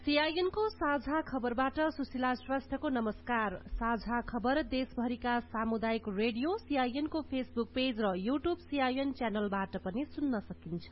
सीआईएनको साझा खबरबाट सुशीला श्रेष्ठको नमस्कार। साझा खबर देशभरिका सामुदायिक रेडियो सीआईएनको फेसबुक पेज र यूट्यूब सीआईएन च्यानलबाट पनि सुन्न सकिन्छ।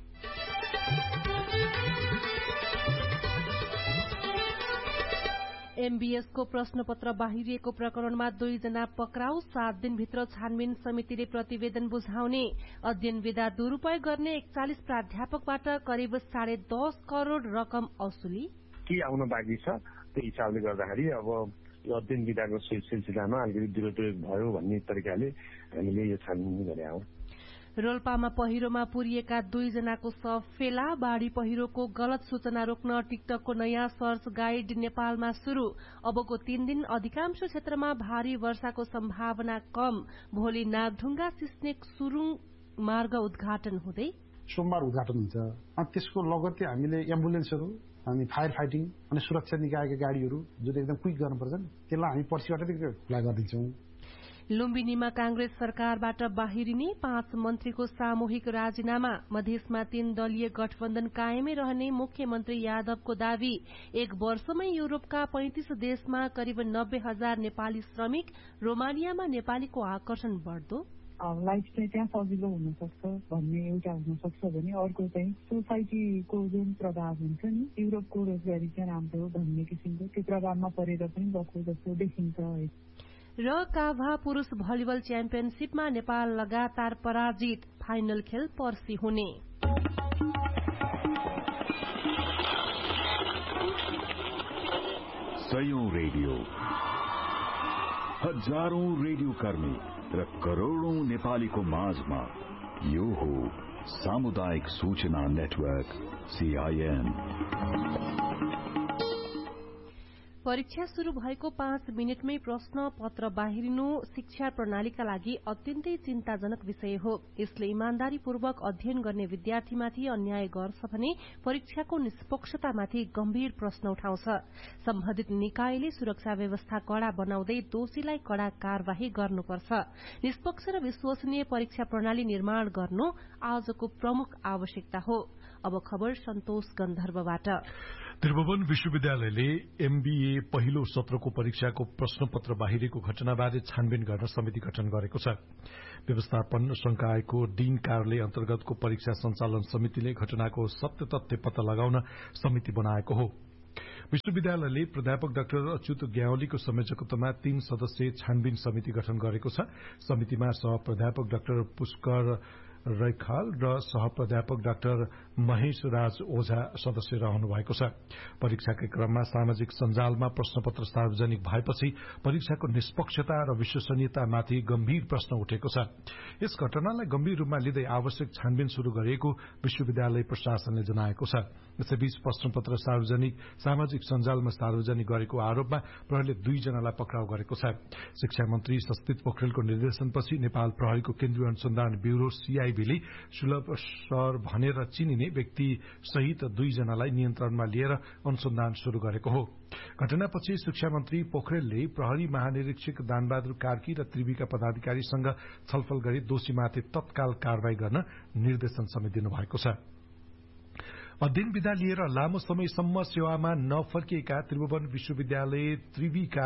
एमबीएसको प्रश्नपत्र बाहिरिएको प्रकरणमा 2 जना पक्राउ, 7 दिनभित्र छानबिन समितिले प्रतिवेदन बुझाउने। अध्ययन विधा दुरूपयोग गर्ने 41 प्राध्यापकबाट करिब 10.5 करोड़ रकम असुली। के आउन बाँकी छ त्यो हिसाबले गर्दाखेरि अब यो अध्ययन विधाको सिलसिलामा अलिकति दुरुपयोग भयो भन्ने तरिकाले हामीले यो छानबिन गरे हौं। रोल्पामा पहिरोमा पुरिएका 2 जनाको शव फेला। बाढ़ी पहिरोको गलत सूचना रोक्न टिकटकको नयाँ सर्च गाइड नेपालमा शुरू। अबको 3 दिन अधिकांश क्षेत्रमा भारी वर्षाको सम्भावना कम। भोलि नागढुङ्गा सिस्नेक सुरुङ मार्ग उद्घाटन हुँदै सोमबार उद्घाटन हुन्छ। त्यसको लगत्तै हामीले एम्बुलेन्सहरू अनि फायर फाइटिङ अनि सुरक्षा निकायका गाडीहरू जुन एकदम क्विक गर्नुपर्छ त्यसलाई हामी पर्सिबाट खुला गरिदिन्छौं। लुम्बिनीमा कांग्रेस सरकारबाट बाहिरिने 5 मन्त्रीको सामूहिक राजीनामा। मधेसमा 3 दलीय गठबन्धन कायमै रहने मुख्यमन्त्री यादवको दावी। 1 वर्षमै युरोपका 35 देशमा करिब 90,000 नेपाली श्रमिक। रोमानियामा नेपालीको आकर्षण बढ्दो। लाइफ चाहिँ त्यहाँ सजिलो हुन सक्छ भन्ने एउटा हुन सक्छ भने अर्को चाहिँ सोसाइटीको जुन प्रभाव हुन्छ नि युरोपको रोजगारी चाहिँ राम्रो भन्ने किसिमको त्यो प्रभावमा परेर पनि गएको जस्तो देखिन्छ। र काभा पुरूष भलिबल च्याम्पियनशीपमा नेपाल लगातार पराजित। फाइनल खेल पर्सि हुने। सयौं रेडियो, हजारौं रेडियो कर्मी र करोड़ौं नेपालीको माझमा यो हो सामुदायिक सूचना नेटवर्क सीआईएन। परीक्षा शुरू भएको 5 मिनटमै प्रश्न पत्र बाहिरिनु शिक्षा प्रणालीका लागि अत्यन्तै चिन्ताजनक विषय हो। यसले इमान्दारीपूर्वक अध्ययन गर्ने विद्यार्थीमाथि अन्याय गर्छ भने परीक्षाको निष्पक्षतामाथि गम्भीर प्रश्न उठाउँछ। सम्बन्धित निकायले सुरक्षा व्यवस्था कड़ा बनाउँदै दोषीलाई कड़ा कार्यवाही गर्नुपर्छ। निष्पक्ष र विश्वसनीय परीक्षा प्रणाली निर्माण गर्नु आजको प्रमुख आवश्यकता हो। अब खबर सन्तोष गन्धर्वबाट। त्रिभुवन विश्वविद्यालयले एमबीए पहिलो सत्रको परीक्षाको प्रश्नपत्र बाहिरेको घटनाबारे छानबिन गर्न समिति गठन गरेको छ। व्यवस्थापन संकायको डीन कार्यालय अन्तर्गतको परीक्षा सञ्चालन समितिले घटनाको सत्य तथ्य पत्ता लगाउन समिति बनाएको हो। विश्वविद्यालयले प्राध्यापक डाक्टर अच्युत ग्यावलीको संयोजकत्वमा 3 सदस्यीय छानबिन समिति गठन गरेको छ। समितिमा सहप्राध्यापक डाक्टर पुष्कर रैखाल र सहप्राध्यापक डाक्टर महेश राज ओझा सदस्य रहनु भएको छ। परीक्षाकै क्रममा सामाजिक सञ्जालमा प्रश्नपत्र सार्वजनिक भएपछि परीक्षाको निष्पक्षता र विश्वसनीयतामाथि गम्भीर प्रश्न उठेको छ। यस घटनालाई गम्भीर रूपमा लिँदै आवश्यक छानबिन शुरू गरिएको विश्वविद्यालय प्रशासनले जनाएको छ। यसैबीच प्रश्नपत्र सामाजिक सञ्जालमा सार्वजनिक गरेको आरोपमा प्रहरीले 2 जनालाई पक्राउ गरेको छ। शिक्षा मन्त्री सस्तित पोखरेलको निर्देशनपछि नेपाल प्रहरीको केन्द्रीय अनुसन्धान ब्यूरो सीआईबीले सुलभ सर भनेर चिनिने व्यक्ति सहित 2 जनालाई नियन्त्रणमा लिएर अनुसन्धान शुरू गरेको हो। घटनापछि शिक्षा मन्त्री पोखरेलले प्रहरी महानिरीक्षक दानबहादुर कार्की र त्रिविका पदाधिकारीसँग छलफल गरी दोषीमाथि तत्काल कार्यवाही गर्न निर्देशन समेत दिनुभएको छ। अध्ययन विधा लिएर लामो समयसम्म सेवामा नफर्किएका त्रिभुवन विश्वविद्यालय त्रिविका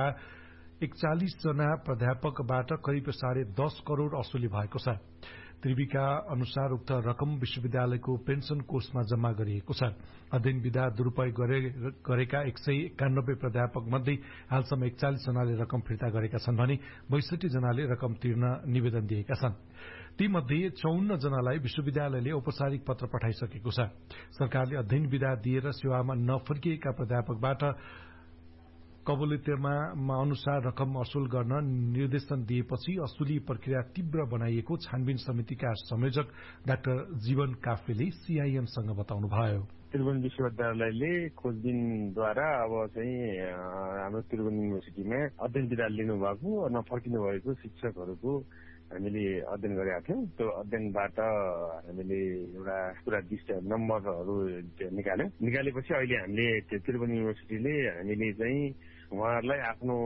41 जना प्राध्यापकबाट करिब 10.5 करोड़ असुली भएको छ। त्रिविका अनुसार उक्त रकम विश्वविद्यालयको पेन्सन कोषमा जम्मा गरिएको छ। अध्ययन विधा दुरूपयोग गरेका 191 प्राध्यापक मध्ये हालसम्म 41 जनाले रकम फिर्ता गरेका छन् भने 62 जनाले रकम तिर्न निवेदन दिएका छन्। तीमध्ये 54 जनालाई विश्वविद्यालयले औपचारिक पत्र पठाइसकेको छ। सरकारले अध्ययन विधा दिएर सेवामा नफर्किएका प्राध्यापकबाट कबुलियतमा अनुसार रकम असुल गर्न निर्देशन दिएपछि असुली प्रक्रिया तीव्र बनाइएको छानबिन समितिका संयोजक डाक्टर जीवन काफ्लेले सीआईएमसँग बताउनुभयो। त्रिभुवन विश्वविद्यालयले खोजबिनद्वारा अब चाहिँ हाम्रो त्रिभुवन युनिभर्सिटीमा अध्ययन विधा लिनुभएको नफर्किनु भएको शिक्षकहरूको हामीले अध्ययन गरेका थियौं। त्यो अध्ययनबाट हामीले एउटा पुरा लिस्ट नम्बरहरू निकालेपछि अहिले हामीले त्रिभुवन युनिभर्सिटीले हामीले चाहिँ उहाँहरूलाई आफ्नो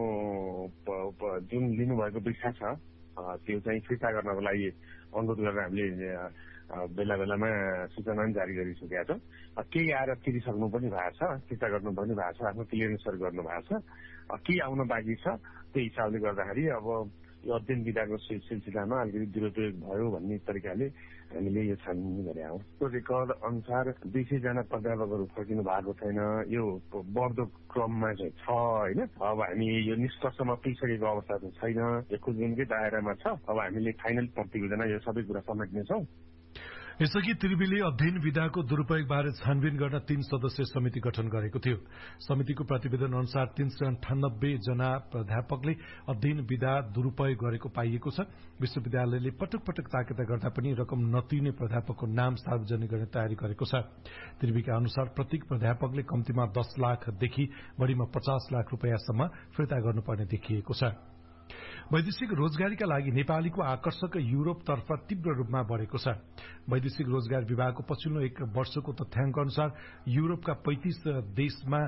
जुन लिनुभएको परीक्षा छ त्यो चाहिँ फिर्ता गर्नको लागि अनुरोध गरेर हामीले बेला बेलामा सूचना जारी गरिसकेका छौँ। केही आएर तिरिसक्नु पनि भएको छ, फिर्ता गर्नु पनि भएको छ, आफ्नो क्लियरेन्सहरू गर्नु भएको छ, केही आउन बाँकी छ। त्यही हिसाबले गर्दाखेरि अब यो अध्ययन विधाको सिलसिलामा अलिकति दुरुपयोग भयो भन्ने तरिकाले हामीले यो छानबिन गरे हौँ। त्यो रेकर्ड अनुसार 200 जना प्राध्यापकहरू फर्किनु भएको छैन, यो बढ्दो क्रममा चाहिँ छ होइन। अब हामी यो निष्कर्षमा पुगिसकेको अवस्था चाहिँ छैन, यो खोजबिनकै दायरामा छ। अब हामीले फाइनल प्रतिवेदन यो सबै कुरा समेट्नेछौँ। यसअघि त्रिवीले अध्ययन विधाको दुरूपयोगबारे छानबिन गर्न 3 सदस्यीय समिति गठन गरेको थियो। समितिको प्रतिवेदन अनुसार 398 जना प्राध्यापकले अध्ययन विधा दुरूपयोग गरेको पाइएको छ। विश्वविद्यालयले पटक पटक ताकेता गर्दा पनि रकम नतिर्ने प्राध्यापकको नाम सार्वजनिक गर्ने तयारी गरेको छ। त्रिवीका अनुसार प्रत्येक प्राध्यापकले कम्तीमा 10 लाखदेखि बढ़ीमा 50 लाख रुपियाँसम्म फिर्ता गर्नुपर्ने देखिएको छ। वैदेशिक रोजगारीका लागि नेपालीको आकर्षक युरोपतर्फ तीव्र रूपमा बढ़ेको छ। वैदेशिक रोजगार विभागको पछिल्लो 1 वर्षको तथ्याङ्क अनुसार युरोपका 35 देशमा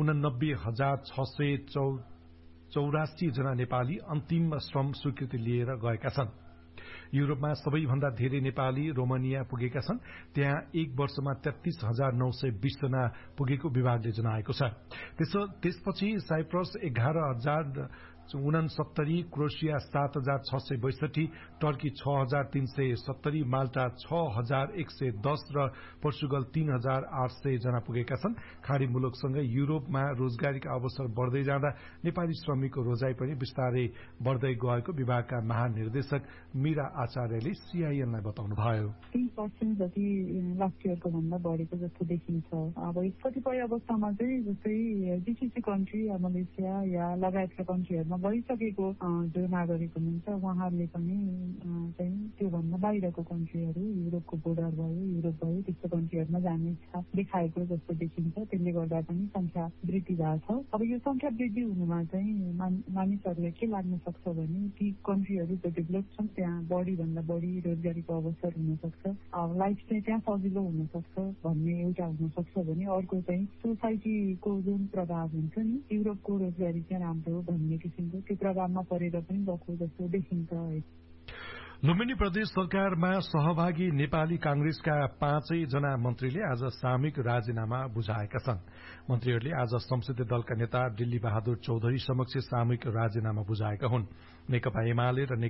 89,684 जना नेपाली अन्तिम श्रम स्वीकृति लिएर गएका छन्। युरोपमा सबैभन्दा धेरै नेपाली रोमानिया पुगेका छन्। त्यहाँ 1 वर्षमा 33,920 जना पुगेको विभागले जनाएको छ। त्यसपछि साइप्रस 11,069, क्रोएसिया 7,662, टर्की 6,370, माल्टा 6,110 र पोर्चुगल 3,800 जना पुगेका छन्। खाडी मुलुकसँगै युरोपमा रोजगारीका अवसर बढ्दै जाँदा नेपाली श्रमिकको रोजाई पनि बिस्तारै बढ्दै गएको विभागका महानिर्देशक मीरा आचार्यले सीआईएनलाई बताउनुभयो। 3% जति लास्ट इयरको भन्दा बढेको जस्तो देखिन्छ। अब कतिपय अवस्थामा चाहिँ जस्तै जीसीसी कन्ट्री मलेसिया या लगायतका कन्ट्रीहरूमा गइसकेको जो नागरिक हुनुहुन्छ उहाँहरूले पनि चाहिँ त्योभन्दा बाहिरको कन्ट्रीहरू युरोपको बोर्डर भयो, युरोप भयो, त्यस्तो कन्ट्रीहरूमा जाने इच्छा देखाएको जस्तो देखिन्छ। त्यसले गर्दा पनि संख्या वृद्धि भएको छ। अब यो संख्या वृद्धि हुनुमा चाहिँ मानिसहरूले के लाग्न सक्छ भने ती कन्ट्रीहरू जो डेभलप छन् त्यहाँ बढीभन्दा बढी रोजगारीको अवसर हुन सक्छ, लाइफ चाहिँ त्यहाँ सजिलो हुन सक्छ भन्ने एउटा हुन सक्छ भने अर्को चाहिँ सोसाइटीको जुन प्रभाव हुन्छ नि युरोपको रोजगारी चाहिँ राम्रो हो भन्ने किसिमको त्यो प्रभावमा परेर पनि गएको जस्तो देखिन्छ। लुम्बिनी प्रदेश सरकारमा सहभागी नेपाली कांग्रेसका 5 जना मन्त्रीले आज सामूहिक राजीनामा बुझाएका छन्। मन्त्रीहरूले आज संसदीय दलका नेता दिल्ली बहादुर चौधरी समक्ष सामूहिक राजीनामा बुझाएका हुन्। नेकपा एमाले र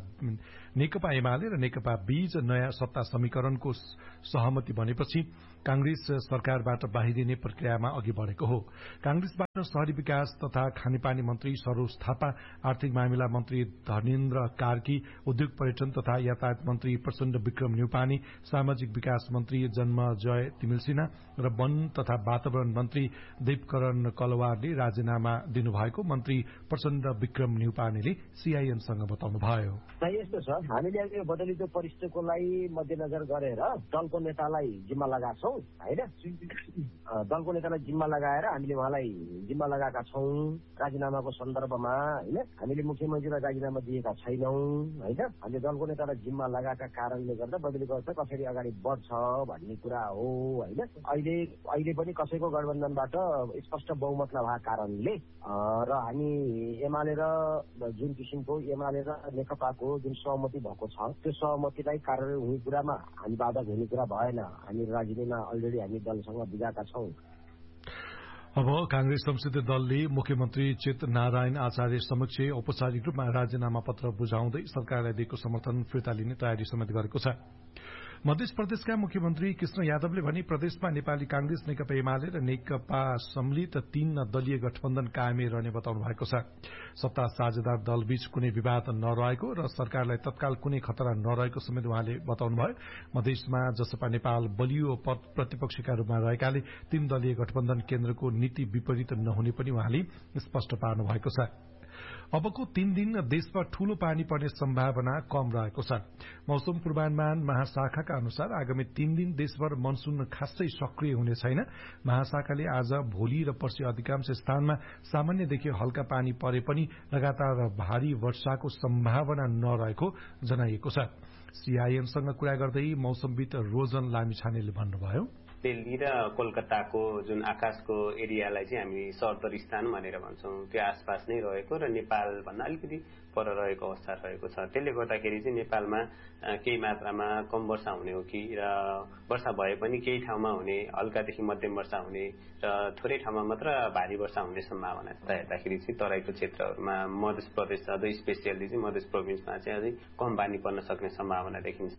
नेकपा बीच नयाँ सत्ता समीकरणको सहमति बनेपछि कांग्रेस सरकारबाट बाहिरिने प्रक्रियामा अघि बढ़ेको हो। कांग्रेसबाट शहरी विकास तथा खानेपानी मन्त्री सरोज थापा, आर्थिक मामिला मन्त्री धर्मेन्द्र कार्की, उद्योग पर्यटन तथा यातायात मन्त्री प्रचण्ड विक्रम न्यौपाने, सामाजिक विकास मन्त्री जन्मजय तिमिल सिन्हा र वन तथा वातावरण मन्त्री देवकरण कलवारले राजीनामा दिनुभएको मन्त्री प्रचण्ड विक्रम न्यौपानेले सीआईएनसँग बताउनुभयो। यस्तो छ, हामीले यो बदलिदो परिस्थितिकोलाई मध्यनजर गरेर दलको नेतालाई जिम्मा लगाएको छौँ होइन। दलको नेतालाई जिम्मा लगाएर हामीले उहाँलाई जिम्मा लगाएका छौँ राजीनामाको सन्दर्भमा होइन। हामीले मुख्यमन्त्रीलाई राजीनामा दिएका छैनौँ होइन। हामीले दलको नेतालाई जिम्मा लगाएका कारणले गर्दा बदली व्यवस्था कसरी अगाडि बढ्छ भन्ने कुरा हो होइन। अहिले पनि कसैको गठबन्धनबाट स्पष्ट बहुमत नभएको कारणले र हामी एमाले र जुन किसिमको एमाले र नेकपाको जुन सहमति भएको छ त्यो सहमतिलाई कार्यान्वयन हुने कुरामा हामी बाधक हुने कुरा भएन। हामी राजनीतिमा अलरेडी हामी दलसँग बुझाएका छौँ। अब कांग्रेस संसदीय दलले मुख्यमन्त्री चित नारायण आचार्य समक्ष औपचारिक रूपमा राजीनामा पत्र बुझाउँदै सरकारलाई दिएको समर्थन फिर्ता लिने तयारी समेत गरेको छ। मध्य प्रदेशका मुख्यमन्त्री कृष्ण यादवले भने प्रदेशमा नेपाली कांग्रेस, नेकपा एमाले र नेकपा सम्मिलित 3 दलीय गठबन्धन कायमै रहने बताउनु भएको छ। सत्ता साझेदार दलबीच कुनै विवाद नरहेको र सरकारलाई तत्काल कुनै खतरा नरहेको समेत उहाँले बताउनुभयो। मधेसमा जसपा नेपाल बलियो प्रतिपक्षका रूपमा रहेकाले 3 दलीय गठबन्धन केन्द्रको नीति विपरीत नहुने पनि उहाँले स्पष्ट पार्नु भएको छ। अबको 3 दिन देशमा ठूलो पानी पर्ने सम्भावना कम रहेको छ। मौसम पूर्वानुमान महाशाखाका अनुसार आगामी 3 दिन देशभर मनसून खासै सक्रिय हुने छैन। महाशाखाले आज, भोलि र पर्सि अधिकांश स्थानमा सामान्यदेखि हल्का पानी परे पनि लगातार भारी वर्षाको सम्भावना नरहेको जनाइएको छ। सीआईएनसँग कुरा गर्दै मौसमविद रोजन लामिछानेले भन्नुभयो, दिल्ली र कोलकाताको जुन आकाशको एरियालाई चाहिँ हामी सरदर स्थान भनेर भन्छौँ, त्यो आसपास नै रहेको र नेपाल भन्दा अलिकति पर रहेको अवस्था रहेको छ। त्यसले गर्दाखेरि चाहिँ नेपालमा केही मात्रामा कम वर्षा हुने हो कि र वर्षा भए पनि केही ठाउँमा हुने, हल्कादेखि मध्यम वर्षा हुने र थोरै ठाउँमा मात्र भारी वर्षा हुने सम्भावना छ। हेर्दाखेरि चाहिँ तराईको क्षेत्रहरूमा मध्य प्रदेश अझै स्पेसियली चाहिँ मध्य प्रोभिन्समा चाहिँ अझै कम पानी पर्न सक्ने सम्भावना देखिन्छ।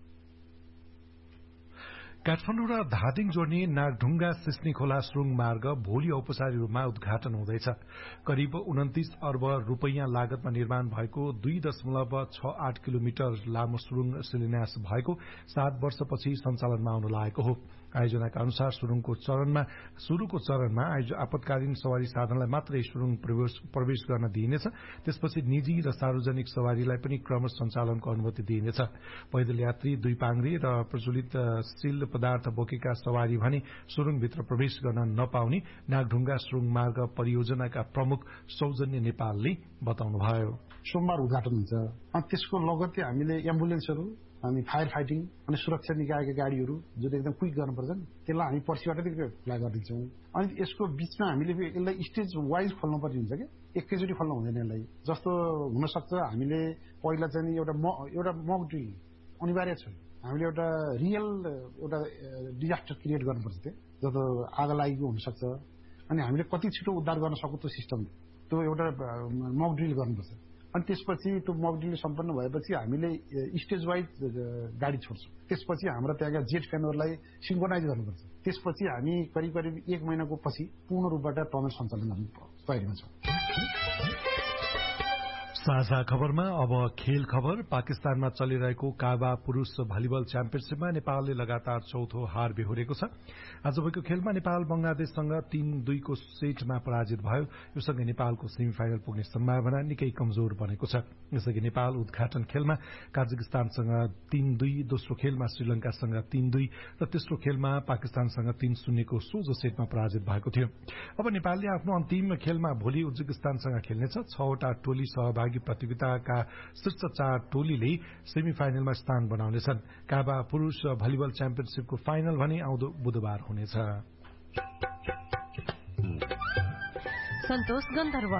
काठमाडौँ र धादिङ जोड्ने नागढुङ्गा सिस्नी खोला सुरुङ मार्ग भोलि औपचारिक रूपमा उद्घाटन हुँदैछ। करिब 29 अर्ब रुपैयाँ लागतमा निर्माण भएको 2.68 किलोमिटर लामो सुरुङ शिलान्यास भएको 7 वर्षपछि सञ्चालनमा आउन लागेको हो। आयोजनाका अनुसार सुरुङको चरणमा आपतकालीन सवारी साधनलाई मात्रै सुरुङ प्रवेश गर्न दिइनेछ। त्यसपछि निजी र सार्वजनिक सवारीलाई पनि क्रमश सञ्चालनको अनुमति दिइनेछ। पैदल यात्री, दुई पाङ्ग्रे र प्रज्वलित स्टील पदार्थ बोकेका सवारी भने सुरुङभित्र प्रवेश गर्न नपाउने नागढुङ्गा सुरुङ मार्ग परियोजनाका प्रमुख सौजन्य नेपालले बताउनुभयो। सोमबार उद्घाटन हुन्छ, अनि त्यसको लगत्तै हामीले एम्बुलेन्सहरू अनि फायर फाइटिङ अनि सुरक्षा निकायका गाडीहरू जुन एकदम क्विक गर्नुपर्छ नि, त्यसलाई हामी पर्सिबाट फ्लाइ गरिदिन्छौँ। अनि यसको बिचमा हामीले यसलाई स्टेज वाइज खोल्नुपर्ने हुन्छ कि एकैचोटि खोल्न हुँदैन। यसलाई जस्तो हुनसक्छ हामीले पहिला चाहिँ एउटा मक ड्रिल अनिवार्य छ। हामीले एउटा रियल एउटा डिजास्टर क्रिएट गर्नुपर्छ। त्यो जस्तो आगो लागेको हुनसक्छ, अनि हामीले कति छिटो उद्धार गर्न सक्छौँ त्यो सिस्टमले, त्यो एउटा मक ड्रिल गर्नुपर्छ। अनि त्यसपछि त्यो मक ड्रिल सम्पन्न भएपछि हामीले स्टेज वाइज गाडी छोड्छौँ। त्यसपछि हाम्रो त्यहाँका जेट फ्यानहरूलाई सिङ्क्रोनाइज गर्नुपर्छ। त्यसपछि हामी करिब 1 महिनाको पछि पूर्ण रूपबाट टनल सञ्चालन गर्ने तयारीमा छौँ। साझा खबरमा अब खेल खबर। पाकिस्तानमा चलिरहेको काबा पुरूष भलिबल च्याम्पियनशीपमा नेपालले लगातार चौथो हार बेहोरेको छ। आज भएको खेलमा नेपाल बंगलादेशसँग 3-2 को सेटमा पराजित भयो। यो सँगै नेपालको सेमी फाइनल पुग्ने सम्भावना निकै कमजोर बनेको छ। यसअघि नेपाल उद्घाटन खेलमा काजाकिस्तानसँग 3-2, दोस्रो खेलमा श्रीलंकासँग 3-2 र तेस्रो खेलमा पाकिस्तानसँग 3-0 को सोझो सेटमा पराजित भएको थियो। अब नेपालले आफ्नो अन्तिम खेलमा भोलि उज्बेकिस्तानसँग खेल्नेछ। 6वटा टोली सहभागी प्रतियोगिताका शीर्ष 4 टोलीले सेमी फाइनलमा स्थान बनाउनेछन्। काबा पुरूष भलिबल च्याम्पियनशीपको फाइनल भने आउँदो बुधबार हुनेछ। सन्तोष गन्धर्व।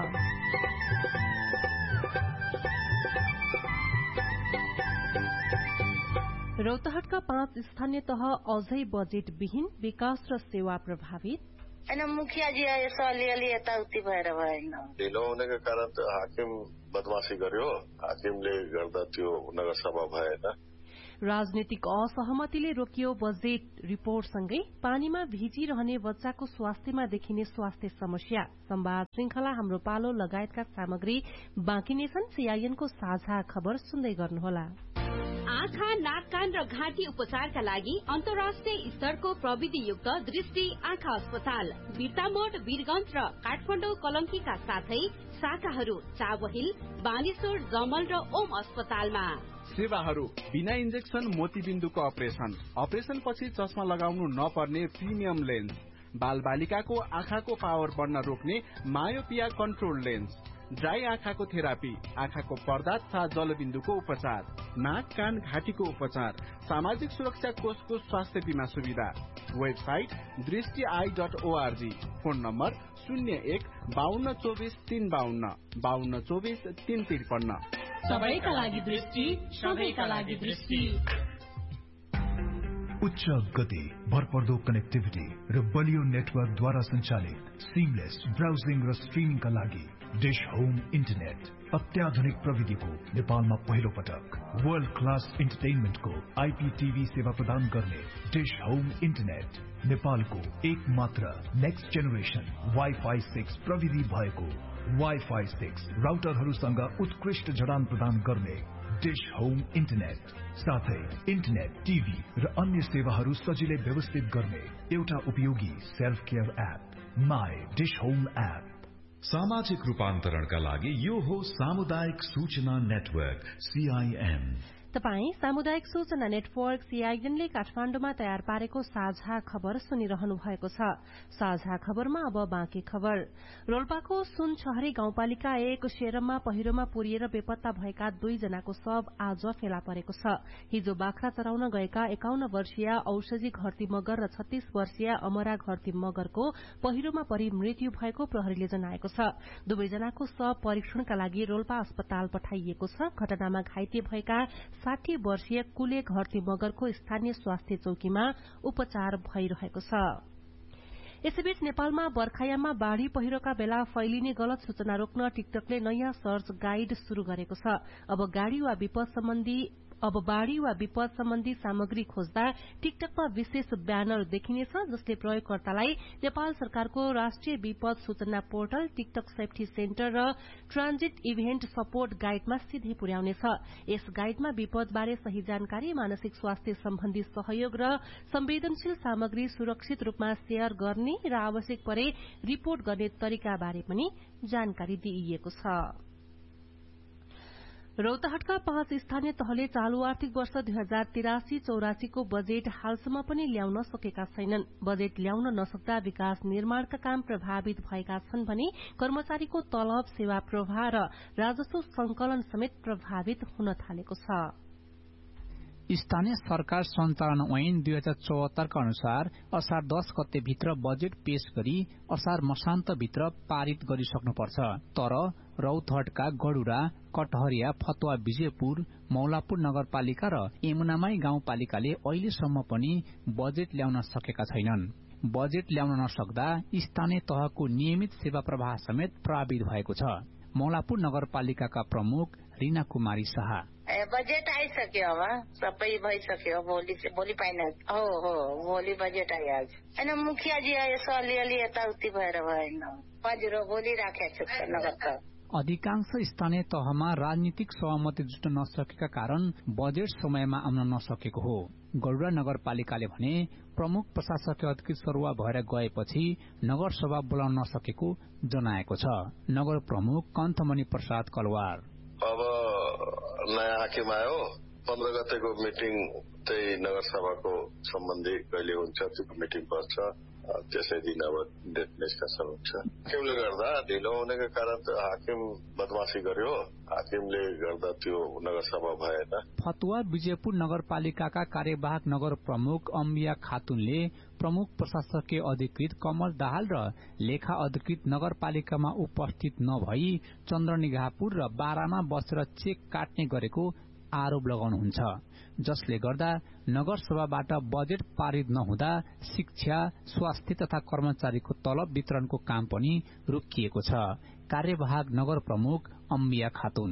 रौतहटका 5 स्थानीय तह अझै बजेट विहीन, विकास र सेवा प्रभावित। होइन मुखियाजी यसो अलिअलि यताउति भएर भएन। ढिलो हुनेको कारण त हाकिम बदमासी गर्यो, हाकिमले गर्दा त्यो नगरसभा भएन। राजनीतिक असहमतिले रोकियो बजेट रिपोर्टसँगै पानीमा भिजिरहने बच्चाको स्वास्थ्यमा देखिने स्वास्थ्य समस्या। संवाद श्रृंखला हाम्रो पालो लगायतका सामग्री बाँकी नै छन्। सीआईएनको साझा खबर सुन्दै गर्नुहोला। आँखा, नाक, कान र घाँटी उपचारका लागि अन्तर्राष्ट्रिय स्तरको प्रविधियुक्त दृष्टि आँखा अस्पताल बिर्तामोड, वीरगञ्ज र काठमाडौँ कलंकीका साथै शाखाहरू चाबहिल, बानेश्वर, जमल र ओम अस्पतालमा। सेवाहरू बिना इन्जेक्सन मोतीबिन्दुको अपरेसन पछि चस्मा लगाउनु नपर्ने प्रिमियम लेन्स, बाल बालिकाको आँखाको पावर बढ्न रोक्ने मायोपिया कन्ट्रोल लेन्स, ड्राई आँखाको थेरापी, आँखाको पर्दा तथा जलबिन्दुको उपचार, नाक, कान, घाँटीको उपचार, सामाजिक सुरक्षा कोषको स्वास्थ्य बीमा सुविधा। वेबसाइट दृष्टि.org। Phone number 01-5224-352, 5224-353। सबैका लागि दृष्टि, सबैका लागि दृष्टि। उच्च गति, भरपर्दो कनेक्टिभिटी र बलियो नेटवर्कद्वारा सञ्चालित सिमलेस ब्राउजिङ र स्ट्रिमिङका लागि डिश होम इन्टरनेट। अत्याधुनिक प्रविधिको नेपालमा पहिलो पटक वर्ल्ड क्लास इन्टरटेनमेन्टको आइपीटीभी सेवा प्रदान गर्ने डिश होम इन्टरनेट नेपालको एक मात्र नेक्स्ट जेनेरेसन वाइफाई 6 प्रविधि भएको वाइफाई 6 राउटरहरूसँग उत्कृष्ट जडान प्रदान गर्ने डिश होम इन्टरनेट, साथै इन्टरनेट, टिभी र अन्य सेवाहरू सजिलै व्यवस्थित गर्ने एउटा उपयोगी self care app my dish home app. सामाजिक रूपान्तरणका लागि यो हो सामुदायिक सूचना नेटवर्क सीआईएम। तपाई सामुदायिक सूचना नेटवर्क सीआईएनले काठमाण्डुमा तयार पारेको साझा खबर सुनिरहनु भएको छ। साझा खबरमा अब बाँकी खबर। रोल्पाको सुनछहरी गाउँपालिका 1 शेरममा पहिरोमा पुरिएर बेपत्ता भएका 2 जनाको शव आज फेला परेको छ। हिजो बाख्रा चराउन गएका 51 वर्षीय औषधि घरती मगर र 36 वर्षीय अमरा घरती मगरको पहिरोमा परि मृत्यु भएको प्रहरीले जनाएको छ। दुवैजनाको शव परीक्षणका लागि रोल्पा अस्पताल पठाइएको छ। घटनामा घाइते भएका 60 वर्षीय कुले घरती मगरको स्थानीय स्वास्थ्य चौकीमा उपचार भइरहेको छ। यसैबीच नेपालमा बर्खायाममा बाढ़ी पहिरोका बेला फैलिने गलत सूचना रोक्न टिकटकले नयाँ सर्च गाइड शुरू गरेको छ। अब बाढ़ी वा विपद सम्बन्धी सामग्री खोज्दा टिकटकमा विशेष ब्यानर देखिनेछ, जसले प्रयोगकर्तालाई नेपाल सरकारको राष्ट्रिय विपद सूचना पोर्टल, टिकटक सेफ्टी सेन्टर र ट्रान्जिट इभेन्ट सपोर्ट गाइडमा सिधै पुर्याउनेछ। यस गाइडमा विपदबारे सही जानकारी, मानसिक स्वास्थ्य सम्बन्धी सहयोग र संवेदनशील सामग्री सुरक्षित रूपमा शेयर गर्ने र आवश्यक परे रिपोर्ट गर्ने तरिकाबारे पनि जानकारी दिइएको छ। रौतहटका 5 स्थानीय तहले चालू आर्थिक वर्ष 2083-84 को बजेट हालसम्म पनि ल्याउन सकेका छैनन्। बजेट ल्याउन नसक्दा विकास निर्माणका काम प्रभावित भएका छन् भने कर्मचारीको तलब, सेवा प्रवाह र राजस्व संकलन समेत प्रभावित हुन थालेको छ। स्थानीय सरकार सञ्चालन ऐन 2074 का अनुसार असार 10 गते भित्र बजेट पेश गरी असार मसान्त भित्र पारित गरिसक्नुपर्छ। तर रौतहटका गडुरा, कटहरिया, फतुवा, विजयपुर, मौलापुर नगरपालिका र यमुनामाई गाउँपालिकाले अहिलेसम्म पनि बजेट ल्याउन सकेका छैनन्। बजेट ल्याउन नसक्दा स्थानीय तहको नियमित सेवा प्रवाह समेत प्रभावित भएको छ। मौलापुर नगरपालिकाका प्रमुख रीना कुमारी शाह, बजेट आइसक्यो, अब सबै भइसक्यो, भोलि पाइन हो भोलि बजेट आइहाल्छ। होइन मुखियाजी यसो अलिअलि यताउति भएर भएन, हजुर भोलि राखेको छु नगर। अधिकांश स्थानीय तहमा राजनीतिक सहमति जुट्न नसकेका कारण बजेट समयमा आउन नसकेको हो। गडुरा नगरपालिकाले भने प्रमुख प्रशासकीय अधिकृत सरुवा भएर गएपछि नगरसभा बोलाउन नसकेको जनाएको छ। नगर प्रमुख कन्थमणि प्रसाद कलवार, अब नयाँ हाकिम आयो, 15 गतेको मिटिङ चाहिँ नगरसभाको सम्बन्धी कहिले हुन्छ त्यो मिटिङ बस्छ, त्यसै दिन अब डेट डिस्कसन हुन्छ। हाकिमले गर्दा ढिलो हुनेको कारण त हाकिम बदमासी गर्यो, हाकिमले गर्दा त्यो नगरसभा भएन। फतुवा विजयपुर नगरपालिकाका कार्यवाहक नगर प्रमुख अम्बिया खातुनले प्रमुख प्रशासकीय अधिकृत कमल दाहाल र लेखा अधिकृत नगरपालिकामा उपस्थित नभई चन्द्रनिगाहपुर र बारामा बसेर चेक काट्ने गरेको आरोप लगाउनुहुन्छ, जसले गर्दा नगरसभाबाट बजेट पारित नहुँदा शिक्षा, स्वास्थ्य तथा कर्मचारीको तलब वितरणको काम पनि रोकिएको छ। कार्यवाहक नगर प्रमुख अम्बिया खातुन,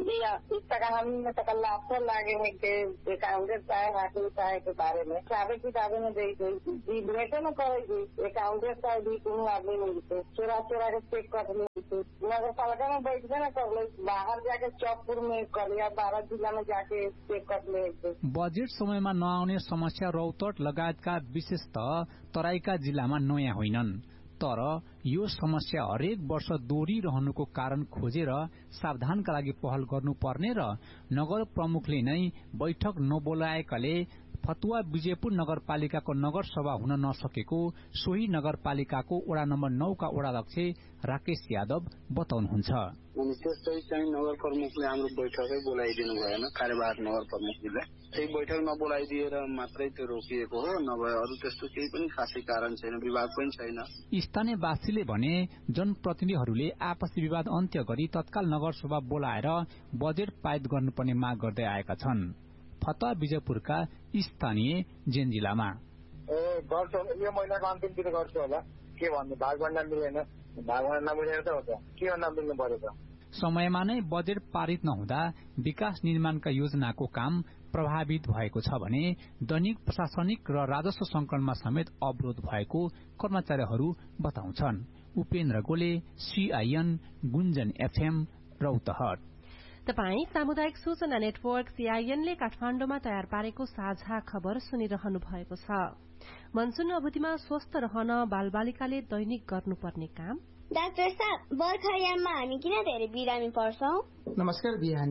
कांग्रेस चाहे हाकिम चाहे के बारे में सारे किताबें में दी गई बेटे में कहेगी कांग्रेस चाहे भी कोई आदमी नहीं थे, चोरा के चेक कर लेते, नगर पालिका में बैठ के न कर ले, बाहर जाके चौकपुर में कर लिया, 12 जिला में जाके चेक कर ले। बजेट समयमा नआउने समस्या रौतहट लगायतका विशेषतः तराईका जिल्लामा नयाँ होइनन्, तर यो समस्या हरेक वर्ष दोहोरिरहनुको कारण खोजेर सावधानका लागि पहल गर्नुपर्ने र नगर प्रमुखले नै बैठक नबोलाएकाले फतुवा विजयपुर नगरपालिकाको नगरसभा हुन नसकेको सोही नगरपालिकाको वडा नम्बर 9 का वडाध्यक्ष राकेश यादव बताउनुहुन्छ। त्यस्तै चाहिँ नगर प्रमुखले हाम्रो बैठकै बोलाइदिनु भएन, कार्यवाहक नगर प्रमुखले त्यही बैठक नबोलाइदिएर मात्रै त्यो रोकिएको हो, नभए अरू त्यस्तो केही पनि खासै कारण छैन, विवाद पनि छैन। स्थानीयवासीले भने जनप्रतिनिधिहरूले आपसी विवाद अन्त्य गरी तत्काल नगरसभा बोलाएर बजेट पारित गर्नुपर्ने माग गर्दै आएका छन्। फतुवा विजयपुरका स्थानीय जेन्जिलामा गर्छ, यो महिनाको अन्तिमतिर गर्छु होला, के भन्नु, भागभण्डा मिलेन, भागभण्डा नमिलेर त हो त के भन्दा मिल्नु पर्यो त। समयमा नै बजेट पारित नहुँदा विकास निर्माणका योजनाको काम प्रभावित भएको छ भने दैनिक प्रशासनिक र राजस्व संकलनमा समेत अवरोध भएको कर्मचारीहरू बताउँछन्। उपेन्द्र गोले, सीआईएन, गुन्जन एफएम, रौतहट। तपाई सामुदायिक सूचना नेटवर्क सीआईएनले काठमाण्डुमा तयार पारेको साझा खबर सुनिरहनु भएको छ। मनसुन अवधिमा स्वस्थ रहन बालबालिकाले दैनिक गर्नुपर्ने काम। डाक्टर साहब, बर्खायाममा हामी किन धेरै बिरामी पर्छौं? नमस्कार बिहानी,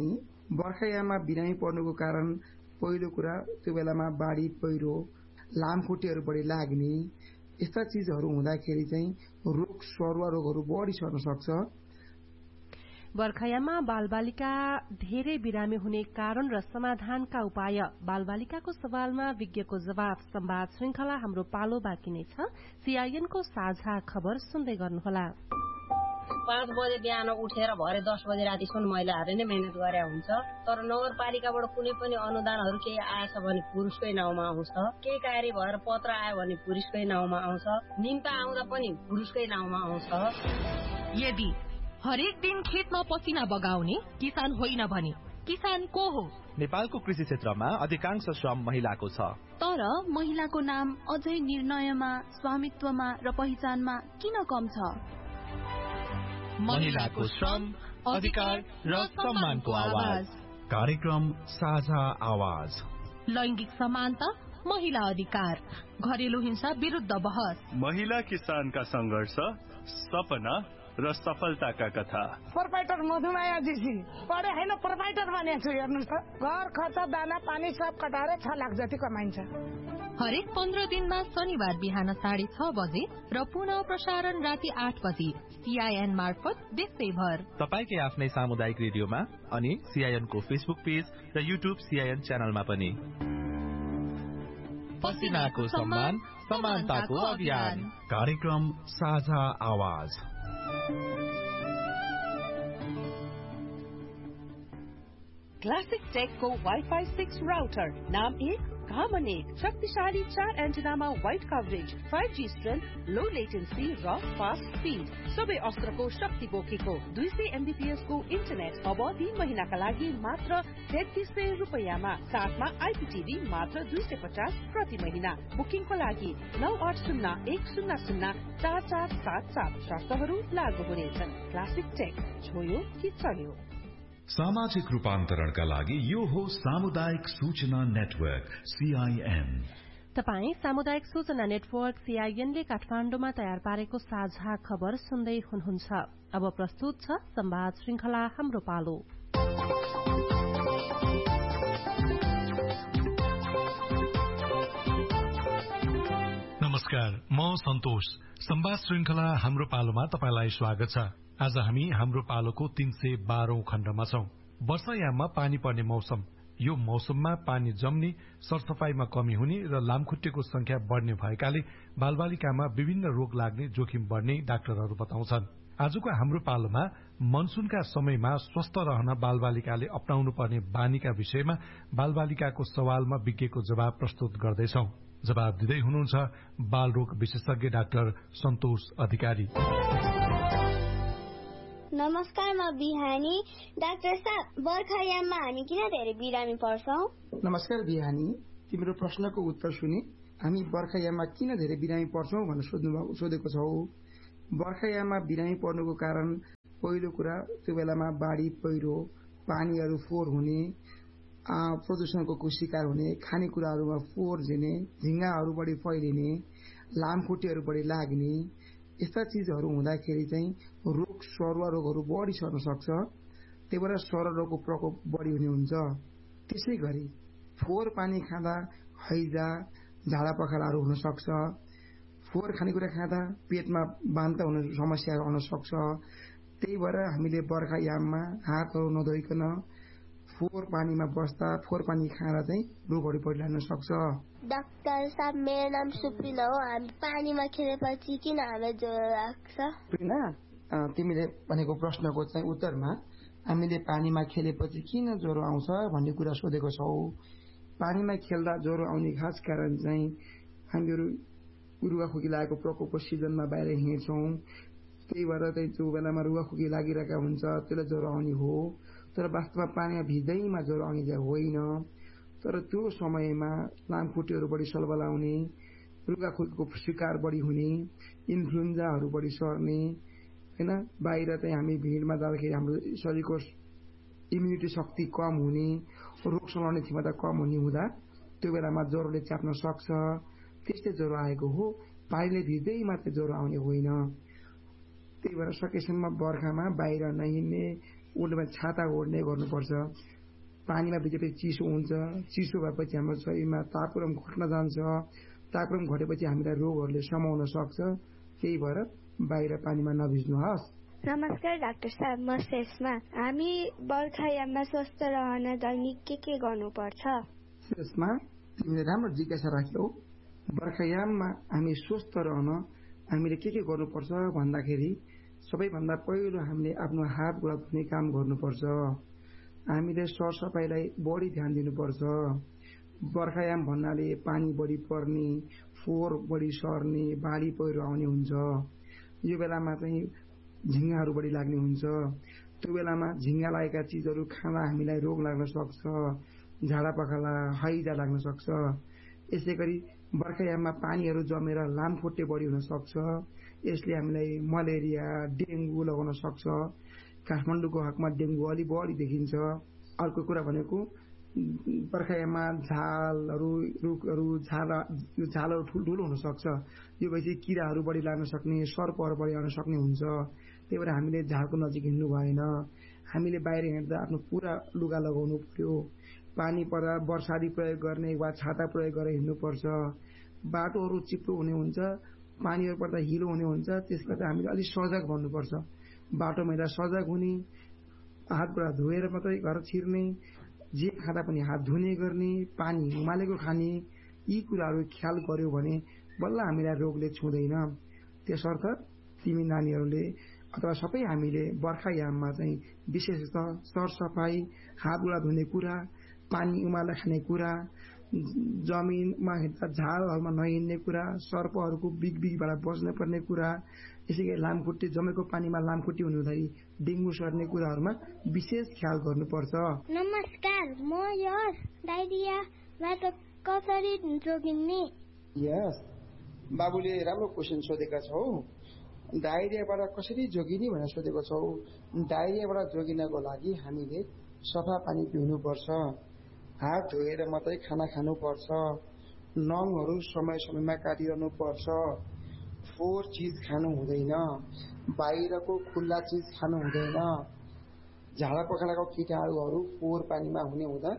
बर्खायाममा बिरामी पर्नुको कारण पहिलो कुरा त्यो बेलामा बाढी पहिरो लामखुट्टेहरू बढी लाग्ने यस्ता चीजहरू हुँदाखेरि चाहिँ रोग सरुवा रोगहरू बढी सर्न सक्छ। बर्खायाममा बालबालिका धेरै बिरामी हुने कारण र समाधानका उपाय बालबालिकाको सवालमा विज्ञको जवाब संवाद श्रृंखला हाम्रो पालो बाँकी नै छ। सीआईएनको साझा खबर सुन्दै गर्नुहोला। 5 बजे बिहान उठेर भरे 10 बजे रातिसम्म महिलाहरूले नै मेहनत गरे हुन्छ, तर नगरपालिकाबाट कुनै पनि अनुदानहरू केही आएछ भने पुरुषकै नाउँमा आउँछ, केही कार्य भएर पत्र आयो भने पुरुषकै नाउँमा आउँछ, निम्ता आउँदा पनि पुरुषकै नाउँमा आउँछ। यदि हरेक दिन खेतमा पसिना बगाउने किसान होइन भने किसान को हो? नेपालको कृषि क्षेत्रमा अधिकांश श्रम महिलाको छ, तर महिलाको नाम अझै निर्णयमा, स्वामित्वमा र पहिचानमा किन कम छ? महिलाको श्रम, अधिकार र सम्मानको आवाज। कार्यक्रम साझा आवाज। लैंगिक समानता, महिला अधिकार, घरेलु हिंसा विरुद्ध बहस, महिला किसानका संघर्ष, सपना र सफलताका कथा। प्रोपाइटर मधुमाया जीसी पढे हैन, प्रोपाइटर बनेको छु। हेर्नुस् त, घर खर्च दाना पानी सब कटाएर 6 लाख जति कमाइन्छ। हरेक 15 दिनमा शनिबार बिहान 6:30 बजे र पुनः प्रसारण राति 8 बजे सीआईएन मार्फत देशैभर तपाईकै आफ्नै सामुदायिक रेडियोमा अनि सीआईएन को फेसबुक पेज र युट्युब सीआईएन च्यानलमा पनि। पसिनाको सम्मान, समानताको अभियान। कार्यक्रम साझा आवाज। क्लासिक टेकको वाइफाई 6 राउटर, नाम 1 काम 1, शक्तिशाली 4 एन्टेनामा वाइड कभरेज, 5G स्ट्रेन्थ, लो लेटेन्सी र फास्ट स्पिड, सबै अस्त्रको शक्ति बोकेको 200 MBPS को इन्टरनेट अब 3 महिनाका लागि मात्र 3300 रुपैयाँमा, साथमा आइपीटीभी मात्र 250 प्रति महिना। बुकिङको लागि 9801004477 शर्तहरू लागू हुनेछन्। क्लासिक टेक, छोयो कि चल्यो। सामाजिक रूपान्तरणका लागि यो हो सामुदायिक सूचना नेटवर्क सीआईएन। तपाई सामुदायिक सूचना नेटवर्क सीआईएनले काठमाडौँमा तयार पारेको साझा खबर सुन्दै हुनुहुन्छ। अब प्रस्तुत छ संवाद श्रृंखला हाम्रो पालो। नमस्कार, म सन्तोष। संवाद श्रृंखला हाम्रो पालोमा तपाईलाई स्वागत छ। आज हामी हाम्रो पालोको 312औं खण्डमा छौं। वर्षायाममा पानी पर्ने मौसम। यो मौसममा पानी जम्ने, सरसफाईमा कमी हुने र लामखुट्टेको संख्या बढ़ने भएकाले बालबालिकामा विभिन्न रोग लाग्ने जोखिम बढ़ने डाक्टरहरू बताउँछन्। आजको हाम्रो पालोमा मनसूनका समयमा स्वस्थ रहन बालबालिकाले अपनाउनु पर्ने बानीका विषयमा बालबालिकाको सवालमा विज्ञको जवाब प्रस्तुत गर्दैछौ। जवाब दिँदै हुनुहुन्छ बालरोग विशेषज्ञ डाक्टर सन्तोष अधिकारी। नमस्कार, म बिहानी। डाक्टर साहब, बर्खायाममा हामी किन धेरै बिरामी पर्छौं? नमस्कार बिहानी, तिम्रो प्रश्नको उत्तर सुने। हामी बर्खायाममा किन धेरै बिरामी पर्छौं भनेर सोधेको छौ। बर्खायाममा बिरामी पर्नुको कारण पहिलो कुरा त्यो बेलामा बाढी पहिरो, पानीहरू फोहोर हुने, प्रदूषणको शिकार हुने, खानेकुराहरूमा फोहोर झिने, झिंगाहरू बढी फैलिने, लामखुट्टेहरू बढी लाग्ने, यस्ता चीजहरू हुँदाखेरि चाहिँ रोग सरुवा रोगहरू बढी सर्न सक्छ। त्यही भएर सरुवा रोगको प्रकोप बढी हुने हुन्छ। त्यसै गरी फोहोर पानी खाँदा हैजा, झाडा पखालाहरू हुन सक्छ। फोहोर खानेकुरा खाँदा पेटमा बान्ता हुने समस्याहरू आउन सक्छ। त्यही भएर हामीले बर्खायाममा हातहरू नधोइकन फोहोर पानीमा बस्दा, फोहोर पानी खाँदा चाहिँ रोगहरू बढी लाग्न सक्छ। डाक्टर साहब, मेरो नाम सुप्रिना हो। हामी पानीमा खेलेपछि किन हामीलाई ज्वरो लाग्छ? सुप्रिना, तिमीले भनेको प्रश्नको चाहिँ उत्तरमा हामीले पानीमा खेलेपछि किन ज्वरो आउँछ भन्ने कुरा सोधेको छौ। पानीमा खेल्दा ज्वरो आउने खास कारण चाहिँ हामीहरू रुगाखोकी लागेको प्रकोपको सिजनमा बाहिर हिँड्छौं। त्यही भएर चाहिँ जो बेलामा रुगाखोकी लागिरहेका हुन्छ त्यसलाई ज्वरो आउने हो। तर वास्तवमा पानीमा भिज्दैमा ज्वरो आउने होइन। तर त्यो समयमा लामखुट्टेहरू बढी सलबलाउने, रुगाखोकीको शिकार बढी हुने, इन्फ्लुएन्जाहरू बढी सर्ने हैन। बाहिर चाहिँ हामी भिडमा जाँदाखेरि हाम्रो शरीरको इम्युनिटी शक्ति कम हुने, रोग सलाउने क्षमता कम हुने हुँदा त्यो बेलामा ज्वरोले च्याप्न सक्छ। त्यस्तै ज्वरो आएको हो। पानीले भिज्दै मात्रै ज्वरो आउने होइन। त्यही भएर सकेसम्म बर्खामा बाहिर नहिँड्ने, ओड्ने छाता ओड्ने गर्नुपर्छ। पानीमा भिजेपछि चिसो हुन्छ, चिसो भएपछि हाम्रो शरीरमा तापक्रम घट्न जान्छ, तापक्रम घटेपछि हामीलाई रोगहरूले समाउन सक्छ। त्यही भएर बाहिर पानीमा नभिज्नुहोस्। नमस्कार डाक्टर साहब, म शेषमा। हामी बर्खायाममा स्वस्थ रहन दैनिक के गर्नुपर्छ? शेषमा तिमीले राम्रो जिज्ञासा राख्यौ। बर्खायाममा हामी स्वस्थ रहन हामीले के गर्नुपर्छ भन्दाखेरि सबैभन्दा पहिलो हामीले आफ्नो हात गोडा धुने काम गर्नुपर्छ। हामीले सरसफाइलाई बढी ध्यान दिनुपर्छ। बर्खायाम भन्नाले पानी बढी पर्ने, फोहोर बढी सर्ने, बाढी पहिरो आउने हुन्छ। यो बेलामा चाहिँ झिङ्गाहरू बढी लाग्ने हुन्छ। त्यो बेलामा झिङ्गा लागेका चिजहरू खाँदा हामीलाई रोग लाग्न सक्छ, झाडा पखाला, हैजा लाग्न सक्छ। यसै गरी बर्खायाममा पानीहरू जमेर लामखुट्टे बढी हुन सक्छ। यसले हामीलाई मलेरिया, डेङ्गु लगाउन सक्छ। काठमाडौँको हकमा डेङ्गु अलि बढी देखिन्छ। अर्को कुरा भनेको बर्खायाममा झालहरू, रुखहरू, झालहरू ठुल्ठुलो हुन सक्छ। यो भएपछि किराहरू बढी लाग्न सक्ने, सर्पहरू बढी आउन सक्ने हुन्छ। त्यही भएर हामीले झालको नजिक हिँड्नु भएन। हामीले बाहिर हिँड्दा आफ्नो पुरा लुगा लगाउनु पर्यो। पानी पर्दा वर्षादी प्रयोग गर्ने वा छाता प्रयोग गरेर हिँड्नुपर्छ। बाटोहरू चिप्लो हुने हुन्छ, पानीहरू पर्दा हिलो हुने हुन्छ। त्यसले गर्दा हामीले अलिक सजग भन्नुपर्छ। बाटोमा हिँड्दा सजग हुने, हात गोडा धोएर मात्रै घर छिर्ने, जे खाँदा पनि हात धुने गर्ने, पानी उमालेको खाने, यी कुराहरू ख्याल गर्यो भने बल्ल हामीलाई रोगले छुँदैन। त्यसर्थ तिमी नानीहरूले अथवा सबै हामीले बर्खायाममा चाहिँ विशेषतः सरसफाई, हात गोडा धुने कुरा, पानी उमालेर खाने कुरा, जमिनमा हिँड्दा झालहरूमा नहिँड्ने कुरा, सर्पहरूको बिगबाट बच्नुपर्ने कुरा, यसै गरी लामखुट्टे जमेको पानीमा लामखुट्टे हुनु हुँदाखेरि डेङ्गु सर्ने कुराहरूमा विशेष ख्याल गर्नुपर्छ। नमस्कार, म यस डायरियाबाट कसरी जोगिने? यस बाबुले राम्रो क्वेसन सोधेका छौ। डायरियाबाट कसरी जोगिने भनेर सोधेको छौ। डायरियाबाट जोगिनको लागि हामीले सफा पानी पिउनुपर्छ, हात धोएर मात्रै खाना खानुपर्छ, नङहरू समय समयमा काटिरहनु पर्छ, फोहोर चिज खानु हुँदैन, बाहिरको खुल्ला चिज खानु हुँदैन, झाडा पखालाको कीटाणुहरू फोहोर पानीमा हुने हुँदा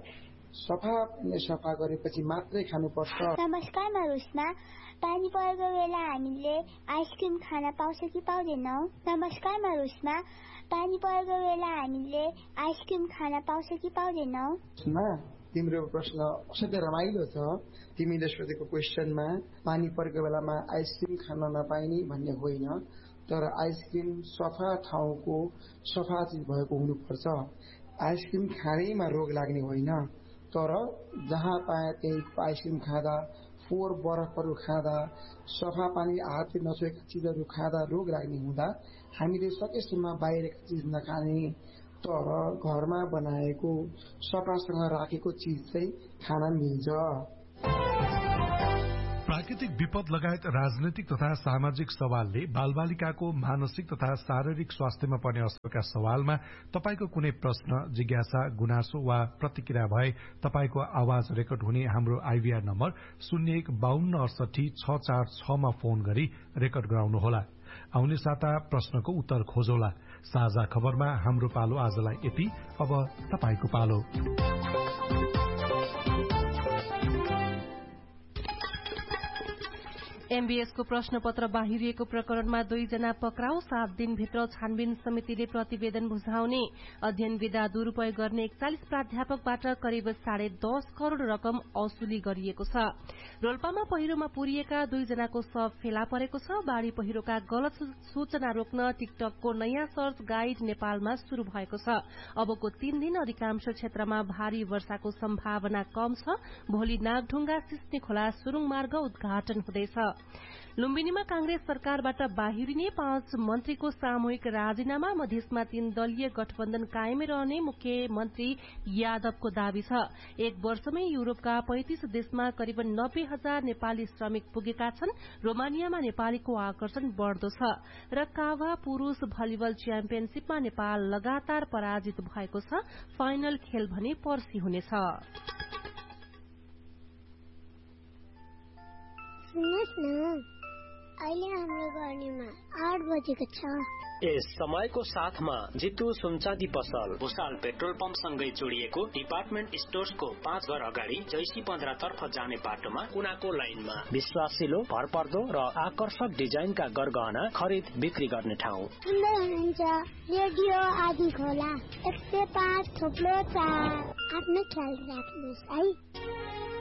सफा गरेपछि मात्रै खानुपर्छ। नमस्कार, म रुस्ना। पानी परेको बेला हामीले आइसक्रिम खान पाउँछ कि पाउँदैनौ? नमस्कार, म रुस्ना। पानी परेको बेला हामीले आइसक्रिम खान पाउँछ कि पाउँदैनौ? तिम्रो प्रश्न असाध्यै रमाइलो छ। तिमीले सोधेको क्वेसनमा पानी परेको बेलामा आइसक्रिम खान नपाइने भन्ने होइन, तर आइसक्रिम सफा ठाउँको सफा चिज भएको हुनुपर्छ। आइसक्रिम खाँदैमा रोग लाग्ने होइन, तर जहाँ पाए त्यही आइसक्रिम खाँदा, फोहोर बरफहरू खाँदा, सफा पानी हातले नछोएका चिजहरू खाँदा रोग लाग्ने हुँदा हामीले सकेसम्म बाहिरका चिज नखाने, तर घरमा बनाएको सफासँग राखेको चिज चाहिँ खान मिल्छ। प्राकृतिक विपद लगायत राजनैतिक तथा सामाजिक सवालले बालबालिकाको मानसिक तथा शारीरिक स्वास्थ्यमा पर्ने असरका सवालमा तपाईको कुनै प्रश्न, जिज्ञासा, गुनासो वा प्रतिक्रिया भए तपाईको आवाज रेकर्ड हुने हाम्रो आइभीआर नम्बर 0152686646 मा फोन गरी रेकर्ड गराउनुहोला। आउने साता प्रश्नको उत्तर खोजौला। साझा खबरमा हाम्रो पालो आजलाई यति। अब तपाईको पालो। एमबीएसको प्रश्नपत्र बाहिरिएको प्रकरणमा 2 जना पक्राउ, 7 दिनभित्र छानबिन समितिले प्रतिवेदन बुझाउने। अध्ययन विधा दुरूपयोग गर्ने 41 प्राध्यापकबाट करिब 10.5 करोड़ रकम असुली गरिएको छ। रोल्पामा पहिरोमा पुरिएका 2 जनाको शव फेला परेको छ। बाढ़ी पहिरोका गलत सूचना रोक्न टिकटकको नयाँ सर्च गाइड नेपालमा शुरू भएको छ। अबको 3 दिन अधिकांश क्षेत्रमा भारी वर्षाको सम्भावना कम छ। भोलि नागढुङ्गा सिस्ने खोला सुरुङ मार्ग उद्घाटन हुँदैछ। लुम्बिनीमा कांग्रेस सरकारबाट बाहिरिने 5 मन्त्रीको सामूहिक राजीनामा। मधेसमा 3 दलीय गठबन्धन कायमै रहने मुख्यमन्त्री यादवको दावी छ। 1 वर्षमै युरोपका 35 देशमा करिब 90,000 नेपाली श्रमिक पुगेका छन्। रोमानियामा नेपालीको आकर्षण बढ़दो छ। र काभा पुरूष भलिबल च्याम्पियनशीपमा नेपाल लगातार पराजित भएको छ। फाइनल खेल भने पर्सि हुनेछ। सुन्नुहोस् न, अहिले हाम्रो गर्नेमा 8 बजेको छ। यस समयको साथमा जितु सुनचाँदी पसल भुसाल पेट्रोल पम्प सँगै जोडिएको डिपार्टमेन्ट स्टोर्सको 5 घर अगाडि जैसी 15 तर्फ जाने बाटोमा कुनाको लाइनमा विश्वासिलो भरपर्दो र आकर्षक डिजाइनका गरगहना खरिद बिक्री गर्ने ठाउँ। सुन्दै हुनुहुन्छ रेडियो आदि खोला 105.4। आफ्नो ख्याल राख्नुहोस् है।